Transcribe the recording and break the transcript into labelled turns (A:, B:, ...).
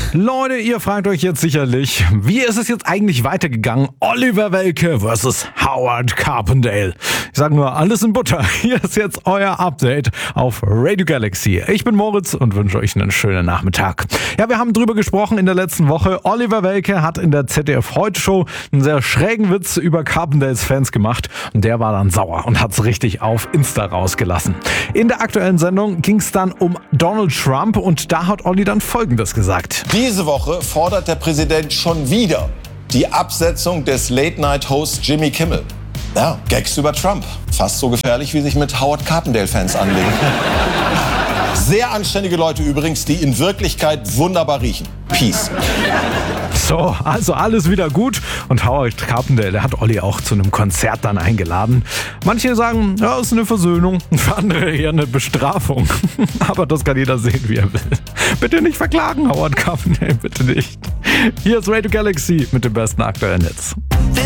A: Leute, ihr fragt euch jetzt sicherlich, wie ist es jetzt eigentlich weitergegangen? Oliver Welke versus Howard Carpendale. Ich sage nur, alles in Butter. Hier ist jetzt euer Update auf Radio Galaxy. Ich bin Moritz und wünsche euch einen schönen Nachmittag. Ja, wir haben drüber gesprochen in der letzten Woche. Oliver Welke hat in der ZDF-Heute-Show einen sehr schrägen Witz über Carpendales Fans gemacht. Und der war dann sauer und hat's richtig auf Insta rausgelassen. In der aktuellen Sendung ging es dann um Donald Trump und da hat Olli dann Folgendes gesagt.
B: Diese Woche fordert der Präsident schon wieder die Absetzung des Late-Night-Hosts Jimmy Kimmel. Ja, Gags über Trump. Fast so gefährlich, wie sich mit Howard Carpendale-Fans anlegen. Sehr anständige Leute übrigens, die in Wirklichkeit wunderbar riechen. Peace.
A: So, also alles wieder gut und Howard Carpendale, der hat Olli auch zu einem Konzert dann eingeladen. Manche sagen, ja, ist eine Versöhnung, für andere eher eine Bestrafung. Aber das kann jeder sehen, wie er will. Bitte nicht verklagen, Howard Carpendale, bitte nicht. Hier ist Radio Galaxy mit dem besten aktuellen Hits.